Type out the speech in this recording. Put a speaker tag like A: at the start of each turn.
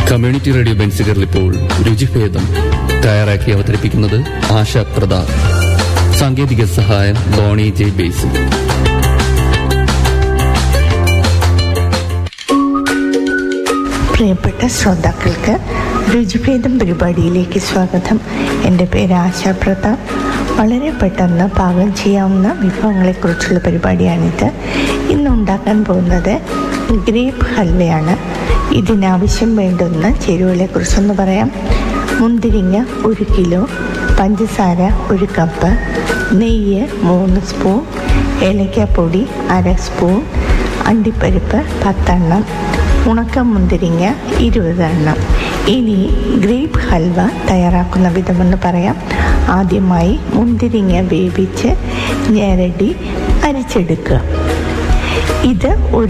A: Community radio ബെൻസിഗറിൽ ഇപ്പോൾ രുചിഭേദം തയ്യാറാക്കി അവതരിപ്പിക്കുന്നത് ആശ പ്രതാപ്. സാങ്കേതിക സഹായം ബോണി ജെ ബേസിൽ.
B: പ്രിയപ്പെട്ട ശ്രോതാക്കൾക്ക് രുചിഭേദം പരിപാടിയിലേക്ക് സ്വാഗതം. എൻ്റെ പേര് ആശാ പ്രതാപ്. വളരെ പെട്ടെന്ന് പാകം ചെയ്യാവുന്ന വിഭവങ്ങളെക്കുറിച്ചുള്ള പരിപാടിയാണിത്. ഇന്ന് ഉണ്ടാക്കാൻ പോകുന്നത് ഗ്രേപ്പ് ഹൽവയാണ്. ഇതിനാവശ്യം വേണ്ടുന്ന ചേരുവകളെക്കുറിച്ചൊന്ന് പറയാം. മുന്തിരിങ്ങ 1 കിലോ, പഞ്ചസാര 1 കപ്പ്, നെയ്യ് 3 സ്പൂൺ, ഏലക്കാപ്പൊടി 1/2 സ്പൂൺ, അണ്ടിപ്പരിപ്പ് 10 എണ്ണം, ഉണക്ക മുന്തിരിങ്ങ 20 എണ്ണം. ഇനി ഗ്രേപ്പ് ഹൽവ തയ്യാറാക്കുന്ന വിധമെന്ന് പറയാം. ആദ്യമായി മുന്തിരിങ്ങ വേവിച്ച് ഞെരടി അരിച്ചെടുക്കുക. ഇത്